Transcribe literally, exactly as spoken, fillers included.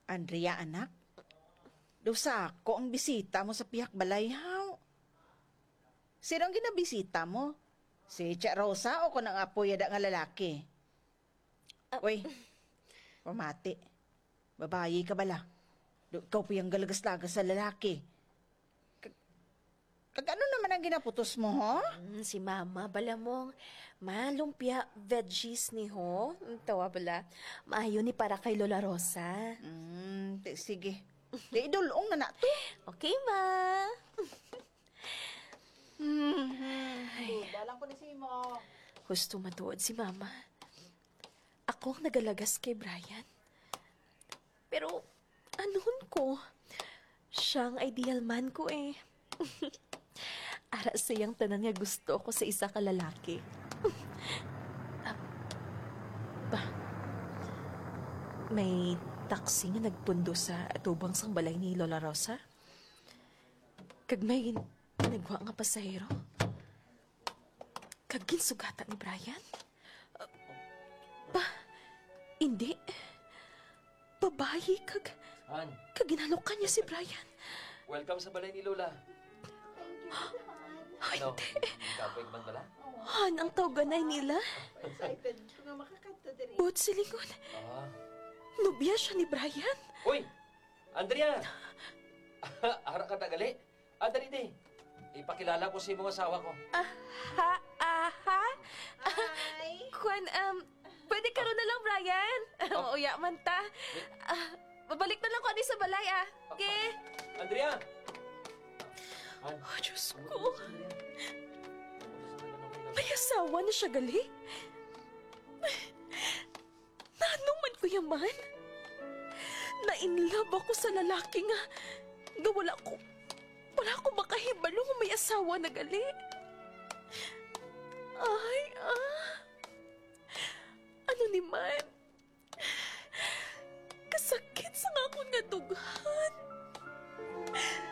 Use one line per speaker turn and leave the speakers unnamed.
Andrea, anak. Dusa ko ang bisita mo sa pihak balay, haw. Sino ang ginabisita mo? Si Tia Rosa o kung ang apoy yada nga lalaki?
Ah.
Uy, pamati. Babayi ka bala. Do, ikaw po yung galagas-lagas sa lalaki. Kag, kag ano naman ang ginaputos mo, ho?
Mm, si Mama, bala mong malumpia veggies ni ho. Ang tawa bala. Maayo ni para kay Lola Rosa.
Hmm, di- sige. Di idulong na na to.
Okay, Ma.
Dalang ko ni Simo.
Gusto matuod si Mama. Ako ang nagalagas kay Brian. Pero, anuhon ko? Siyang ideal man ko eh. Ara siyang tanan nga gusto ko sa isa ka lalaki. Ah, ba? May taxi nga nagpundo sa atubang sang balay ni Lola Rosa? Kag may nagwa nga pasahero? Kag ginsugata ni Brian? Uh, ba? Hindi. Babayi kag...
Han,
Kag ginalokan niya si Brian.
welcome sa balay ni Lola.
Ay,
Ano?
hindi.
Hindi ka pa man bala?
Han, ang tawganay nila.
Excited ko nga makakanta diri.
Buot silingon.
Ah.
Nubya siya ni Brian.
Uy! Andrea! Ara ka tagali? Ah, dali di. Ipakilala ko sa imong asawa ko.
Aha, aha.
Hi!
Kwan, um, pwede ka ron na lang, Brian.
Oh.
Uya man ta. Ah, babalik na lang ko ani sa balay, ah. Okay?
Andrea! Han,
Oh, Diyos ko. May asawa na siya, gali? Nanuman ko yaman. Na-inlove ako sa lalaki nga. Nga wala ko, wala ko makahibalo nga may asawa na gali. Ay, ah. Ano ni man? Kasakit sa akong nga dughan.